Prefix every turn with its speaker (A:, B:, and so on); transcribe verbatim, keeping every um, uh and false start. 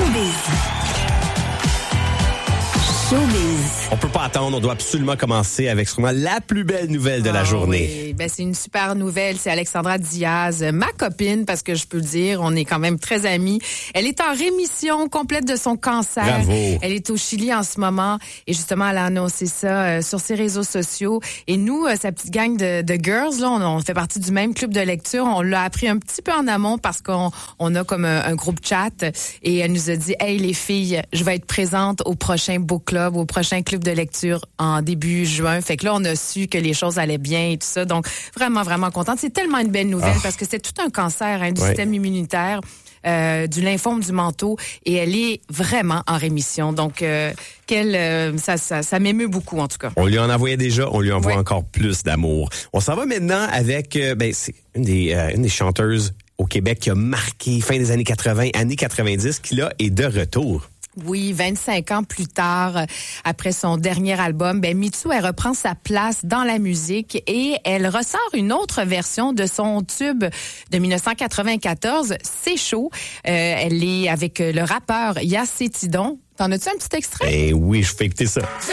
A: Showbiz. Showbiz.
B: On peut pas attendre, on doit absolument commencer avec sûrement la plus belle nouvelle de la
C: Ah,
B: journée.
C: Oui. Ben, c'est une super nouvelle, c'est Alexandra Diaz, ma copine, parce que je peux le dire, on est quand même très amis. Elle est en rémission complète de son cancer.
B: Bravo.
C: Elle est au Chili en ce moment et justement, elle a annoncé ça euh, sur ses réseaux sociaux. Et nous, euh, sa petite gang de, de girls, là, on, on fait partie du même club de lecture. On l'a appris un petit peu en amont parce qu'on on a comme un, un groupe chat et elle nous a dit, hey les filles, je vais être présente au prochain book club, au prochain club de lecture en début juin. Fait que là, on a su que les choses allaient bien et tout ça. Donc, vraiment, vraiment contente. C'est tellement une belle nouvelle
B: Ah.
C: parce que c'est tout un cancer hein, du
B: Ouais.
C: système immunitaire, euh, du lymphome du manteau et elle est vraiment en rémission. Donc, euh, quelle, euh, ça, ça, ça m'émeut beaucoup en tout cas.
B: On lui en envoyait déjà, on lui envoie
C: Ouais.
B: encore plus d'amour. On s'en va maintenant avec, euh, ben, c'est une des, euh, une des chanteuses au Québec qui a marqué fin des années quatre-vingts, années quatre-vingt-dix, qui là est de retour.
C: Oui, vingt-cinq ans plus tard, euh, après son dernier album, ben Mitsou, elle reprend sa place dans la musique et elle ressort une autre version de son tube de dix-neuf cent quatre-vingt-quatorze, C'est chaud. Euh, elle est avec le rappeur Yassé Tidon. T'en as-tu un petit extrait?
B: Ben oui, je fais écouter ça.